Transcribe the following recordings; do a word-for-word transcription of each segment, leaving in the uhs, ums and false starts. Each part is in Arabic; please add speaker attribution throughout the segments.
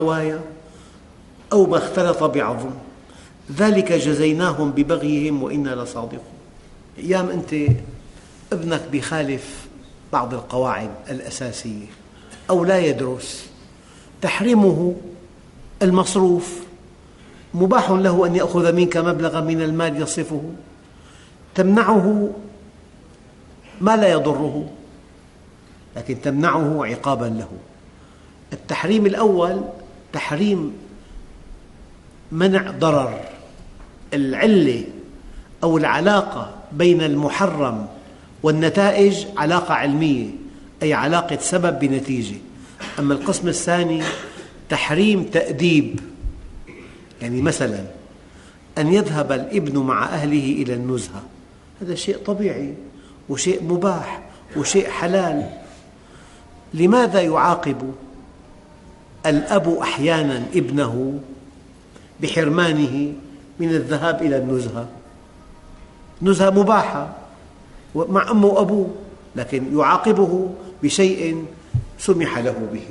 Speaker 1: الحوايا أو ما اختلط بعظم، ذلك جزيناهم ببغيهم وإنا لصادقون. أيام أنت ابنك بيخالف بعض القواعد الأساسية أو لا يدرس، تحرمه المصروف، مباح له أن يأخذ منك مبلغا من المال يصرفه، تمنعه ما لا يضره لكن تمنعه عقابا له. التحريم الأول تحريم منع ضرر، العلة أو العلاقة بين المحرم والنتائج علاقة علمية، أي علاقة سبب بنتيجة. أما القسم الثاني تحريم تأديب، يعني مثلا أن يذهب الابن مع أهله إلى النزهة، هذا شيء طبيعي وشيء مباح وشيء حلال. لماذا يعاقب الأب أحيانا ابنه بحرمانه من الذهاب إلى النزهة؟ نزهة مباحة مع أمه وأبوه، لكن يعاقبه بشيء سمح له به.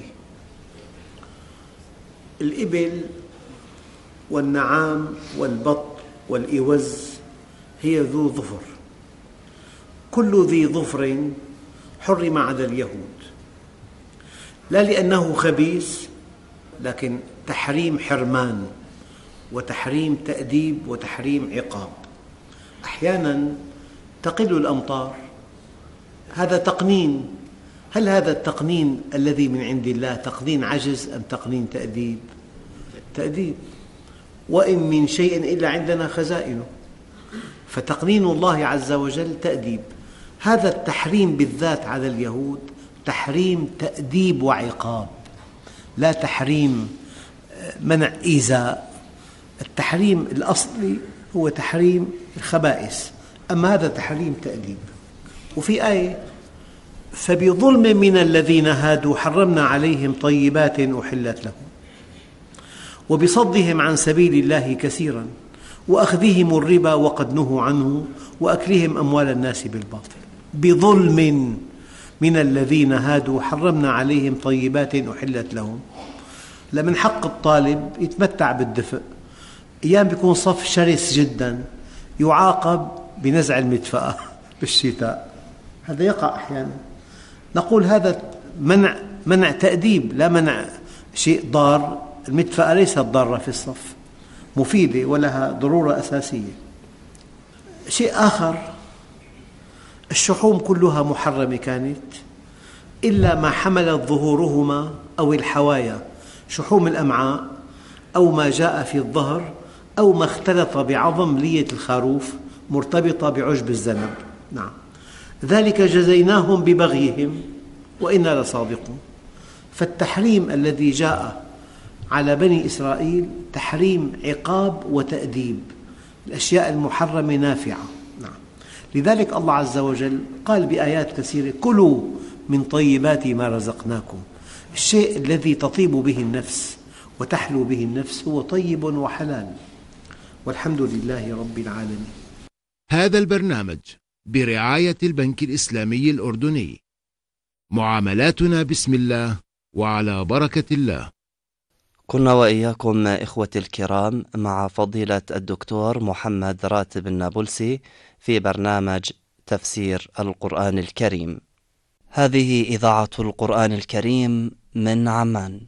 Speaker 1: الإبل والنعام والبط والإوز هي ذو ظفر، كل ذي ظفر حرم على اليهود، لا لأنه خبيث، لكن تحريم حرمان وتحريم تأديب وتحريم عقاب. أحيانا تقل الأمطار، هذا تقنين. هل هذا التقنين الذي من عند الله تقنين عجز أم تقنين تأديب؟ تأديب. وإن من شيء إلا عندنا خزائنه، فتقنين الله عز وجل تأديب. هذا التحريم بالذات على اليهود تحريم تأديب وعقاب، لا تحريم منع إيذاء. التحريم الأصلي هو تحريم الخبائث، أما هذا تحريم تأديب. وفي آية: فبظلم من الذين هادوا حرمنا عليهم طيبات أحلت لهم وبصدهم عن سبيل الله كثيرا وأخذهم الربا وقد نهوا عنه وأكلهم أموال الناس بالباطل. بظلم من الذين هادوا حرمنا عليهم طيبات أحلت لهم. لمن حق الطالب يتمتع بالدفء، أيام بيكون صف شرس جدا يعاقب بنزع المدفأة بالشتاء، هذا يقع أحيانا. نقول هذا منع منع تأديب، لا منع شيء ضار. المدفأة ليست ضارة في الصف، مفيدة ولها ضرورة أساسية. شيء آخر، الشحوم كلها محرمة كانت إلا ما حملت ظهورهما أو الحوايا، شحوم الأمعاء أو ما جاء في الظهر أو ما اختلط بعظم لية الخروف مرتبطة بعشب الذنب. نعم، ذلك جزيناهم ببغيهم وإنا لصادقون. فالتحريم الذي جاء على بني إسرائيل تحريم عقاب وتأديب، الأشياء المحرمة نافعة. نعم. لذلك الله عز وجل قال بآيات كثيرة: كلوا من طيبات ما رزقناكم. الشيء الذي تطيب به النفس وتحلو به النفس هو طيب وحلال، والحمد لله رب العالمين.
Speaker 2: هذا البرنامج برعاية البنك الإسلامي الأردني. معاملاتنا بسم الله وعلى بركة الله.
Speaker 3: كنا وإياكم إخوتي الكرام مع فضيلة الدكتور محمد راتب النابلسي في برنامج تفسير القرآن الكريم. هذه إذاعة القرآن الكريم من عمان.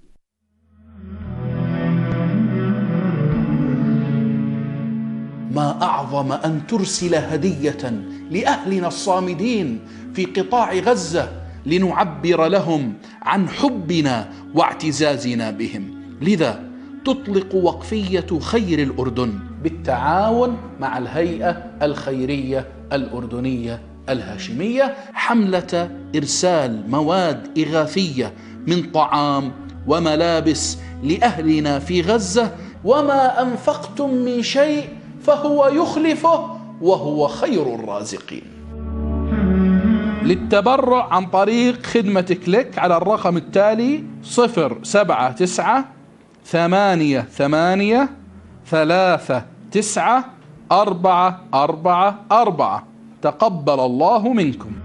Speaker 4: ما أعظم أن ترسل هدية لأهلنا الصامدين في قطاع غزة لنعبر لهم عن حبنا واعتزازنا بهم. لذا تطلق وقفية خير الأردن بالتعاون مع الهيئة الخيرية الأردنية الهاشمية حملة إرسال مواد إغاثية من طعام وملابس لأهلنا في غزة. وما أنفقتم من شيء فهو يخلفه وهو خير الرازقين. للتبرع عن طريق خدمة كليك على الرقم التالي: صفر سبعة تسعة ثمانية ثمانية ثلاثة تسعة أربعة أربعة أربعة. تقبل الله منكم.